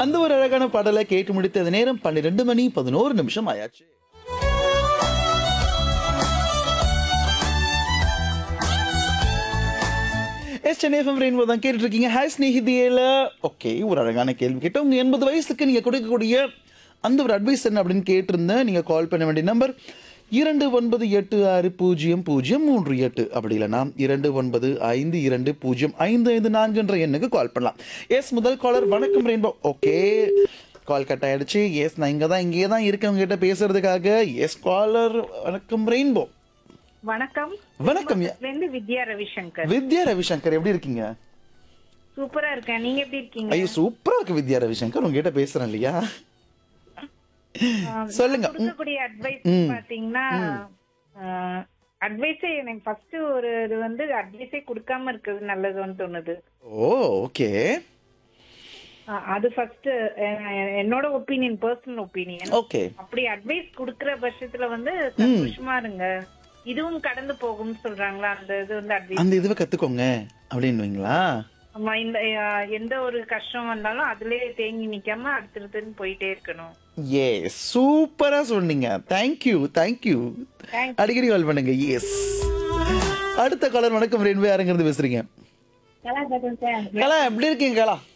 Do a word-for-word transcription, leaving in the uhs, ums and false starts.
அந்த ஒரு அழகான பாடலை கேட்டு முடித்த நேரம் பன்னிரண்டு மணி பதினோரு நிமிஷம் ஆயாச்சு. எஸ் சென்னை எஃப்எம் ரெயின்போ தான் கேட்டுட்டு இருக்கீங்க. ஹாய் ஸ்நேகிதியில ஓகே, ஒரு அழகான கேள்வி கேட்டோம். உங்க எண்பது வயசுக்கு நீங்க கொடுக்கக்கூடிய அந்த ஒரு அட்வைஸ் என்ன அப்படின்னு கேட்டிருந்தேன். நீங்க கால் பண்ண வேண்டிய நம்பர் இரண்டு ஒன்பது எட்டு ஆறு பூஜ்ஜியம் பூஜ்ஜியம் மூன்று எட்டு, அப்படி இல்லைனா இரண்டு ஒன்பது ஐந்து இரண்டு பூஜ்ஜியம் ஐந்து ஐந்து நான்கு என்ற எண்ணுக்கு கால் பண்ணலாம். எஸ், முதல் காலர் வணக்கம் ரெயின்போ. ஓகே, கால் கட் ஆயிடுச்சு. எஸ், நான் இங்கே தான் இங்கே தான் இருக்கேன் உங்ககிட்ட பேசுறதுக்காக. எஸ் காலர் வணக்கம் ரெயின்போ. வணக்கம். வணக்கம். வித்யா ரவிசங்கர். வித்யா ரவிசங்கர் எப்படி இருக்கீங்க? சூப்பரா இருக்கேன். நீங்க எப்படி இருக்கீங்க? ஐயோ சூப்பரா இருக்கு வித்யா ரவிசங்கர், உங்ககிட்ட பேசுறேன் இல்லையா? சொல்லுங்க. கொடுக்கக்கூடிய அட்வைஸ் பாத்தீங்கன்னா, அட்வைஸே எனக்கு ஃபர்ஸ்ட் ஒரு இது வந்து அட்வைஸே கொடுக்காம இருக்கிறது நல்லதுன்னு தோணுது. ஓ ஓகே, அது ஃபர்ஸ்ட் என்னோட ஒப்பீனியன், பர்சனல் ஒப்பீனியன். ஓகே, அப்படி அட்வைஸ் கொடுக்கற பட்சத்துல வந்து சந்தோஷமா இருங்க, இதுவும் கடந்து போகும்னு சொல்றாங்களா, அந்த இது வந்து அட்வைஸ், அந்த இதுவை கத்துக்கோங்க அப்படின்னுவீங்களா? ஆமா, இந்த அஹ், எந்த ஒரு கஷ்டம் வந்தாலும் அதுலயே தேங்கி நிக்காம அடுத்தடுத்துன்னு போயிட்டே இருக்கணும். எஸ், சூப்பரா சொன்னீங்க. Thank you thank you. அடிக்கடி கால் பண்ணுங்க. எஸ், அடுத்த காலர் வணக்கம் ரெயின்போ. யாருங்கிறது பேசுறீங்க? கலா எப்படி இருக்கீங்க கலா?